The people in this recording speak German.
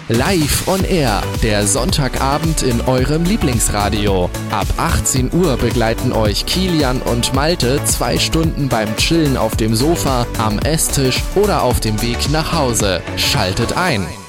Live on Air, der Sonntagabend in eurem Lieblingsradio. Ab 18 Uhr begleiten euch Kilian und Malte 2 Stunden beim Chillen auf dem Sofa, am Esstisch oder auf dem Weg nach Hause. Schaltet ein!